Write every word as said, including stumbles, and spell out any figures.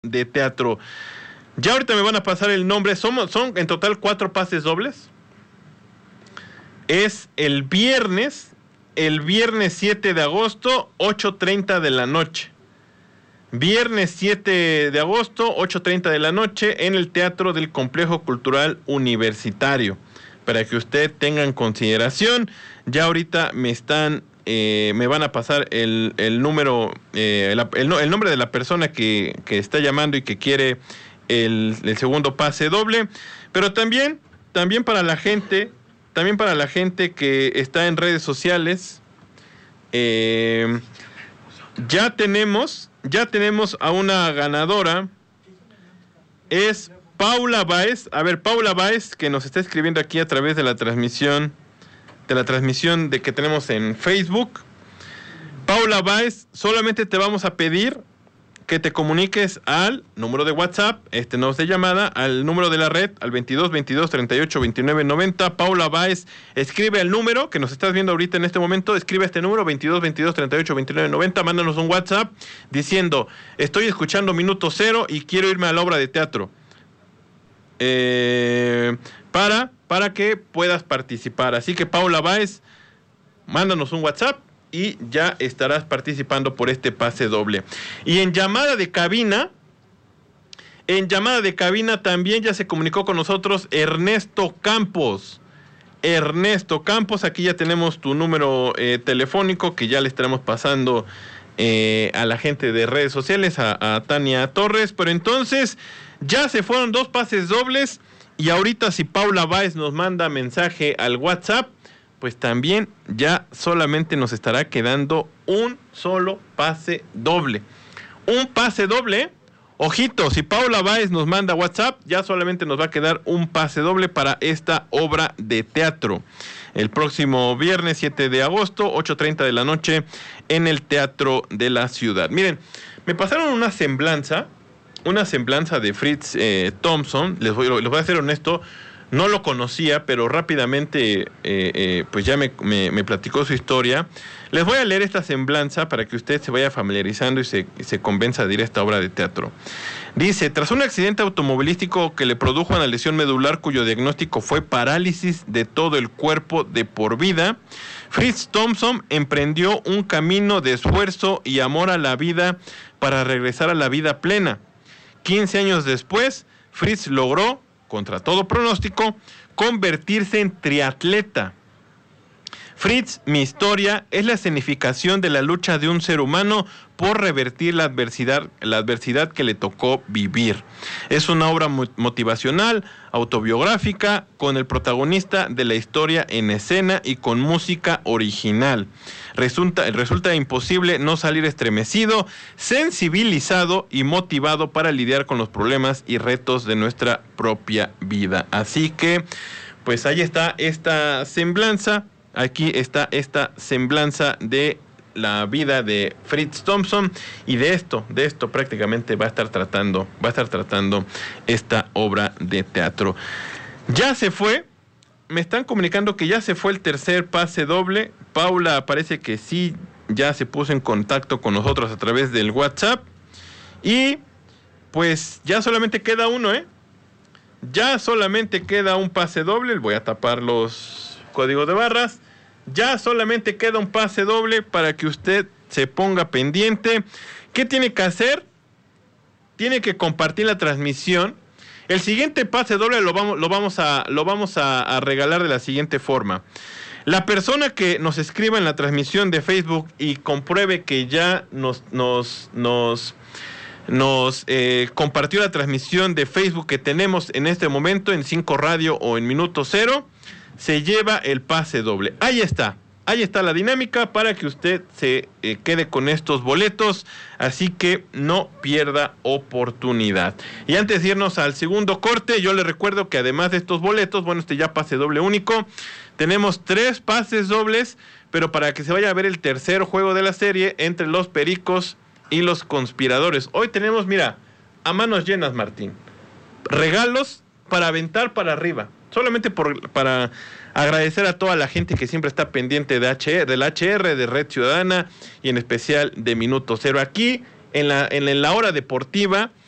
de teatro. Ya ahorita me van a pasar el nombre. Somos, son en total cuatro pases dobles. Es el viernes, el viernes siete de agosto, ocho treinta de la noche. Viernes siete de agosto, ocho treinta de la noche, en el Teatro del Complejo Cultural Universitario. Para que usted tenga en consideración, ya ahorita me están, eh, me van a pasar el, el número, eh, el, el, el nombre de la persona que, que está llamando y que quiere el, el segundo pase doble. Pero también, también para la gente, también para la gente que está en redes sociales, eh, ya tenemos, ya tenemos a una ganadora. Es Paula Báez. A ver, Paula Báez, que nos está escribiendo aquí a través de la transmisión, de la transmisión de que tenemos en Facebook. Paula Báez, solamente te vamos a pedir que te comuniques al número de WhatsApp, este no es de llamada, al número de la red, al veintidós veintidós treinta y ocho veintinueve noventa. Paula Báez, escribe el número que nos estás viendo ahorita en este momento, escribe este número, veintidós veintidós treinta y ocho veintinueve noventa, mándanos un WhatsApp diciendo, estoy escuchando Minuto Cero y quiero irme a la obra de teatro. Eh, para, para que puedas participar. Así que Paula Báez, mándanos un WhatsApp y ya estarás participando por este pase doble. Y en llamada de cabina, en llamada de cabina también ya se comunicó con nosotros Ernesto Campos. Ernesto Campos, aquí ya tenemos tu número eh, telefónico que ya le estaremos pasando eh, a la gente de redes sociales, a, a Tania Torres. Pero entonces ya se fueron dos pases dobles y ahorita si Paula Báez nos manda mensaje al WhatsApp, pues también ya solamente nos estará quedando un solo pase doble. Un pase doble. Ojito, si Paula Báez nos manda WhatsApp, ya solamente nos va a quedar un pase doble para esta obra de teatro. El próximo viernes siete de agosto, ocho treinta de la noche, en el Teatro de la Ciudad. Miren, me pasaron una semblanza, una semblanza de Fritz eh, Thompson. Les voy, les voy a ser honesto, no lo conocía, pero rápidamente eh, eh, pues ya me, me, me platicó su historia. Les voy a leer esta semblanza para que usted se vaya familiarizando y se, y se convenza de ir a esta obra de teatro. Dice, tras un accidente automovilístico que le produjo una lesión medular cuyo diagnóstico fue parálisis de todo el cuerpo de por vida, Fritz Thompson emprendió un camino de esfuerzo y amor a la vida para regresar a la vida plena. quince años después, Fritz logró, contra todo pronóstico, convertirse en triatleta. Fritz, mi historia, es la escenificación de la lucha de un ser humano por revertir la adversidad, la adversidad que le tocó vivir. Es una obra motivacional, autobiográfica, con el protagonista de la historia en escena y con música original. Resulta, resulta imposible no salir estremecido, sensibilizado y motivado para lidiar con los problemas y retos de nuestra propia vida. Así que, pues ahí está esta semblanza, aquí está esta semblanza de la vida de Fritz Thompson, y de esto, de esto prácticamente va a estar tratando, va a estar tratando esta obra de teatro. Ya se fue, me están comunicando que ya se fue el tercer pase doble. Paula parece que sí, ya se puso en contacto con nosotros a través del WhatsApp, y pues ya solamente queda uno, ¿eh? Ya solamente queda un pase doble. Voy a tapar los códigos de barras. Ya solamente queda un pase doble para que usted se ponga pendiente. ¿Qué tiene que hacer? Tiene que compartir la transmisión. El siguiente pase doble lo vamos, lo vamos, a, lo vamos a, a regalar de la siguiente forma. La persona que nos escriba en la transmisión de Facebook y compruebe que ya nos, nos, nos, nos eh, compartió la transmisión de Facebook que tenemos en este momento en cinco Radio o en Minuto Cero, se lleva el pase doble. Ahí está, ahí está la dinámica para que usted se eh, quede con estos boletos, así que no pierda oportunidad. Y antes de irnos al segundo corte, yo le recuerdo que además de estos boletos, bueno, este ya pase doble único, tenemos tres pases dobles, pero para que se vaya a ver el tercer juego de la serie entre los Pericos y los Conspiradores. Hoy tenemos, mira, a manos llenas, Martín, regalos para aventar para arriba. Solamente por, para agradecer a toda la gente que siempre está pendiente de H R, del H R, de Red Ciudadana y en especial de Minuto Cero. Aquí, en la, en la hora deportiva,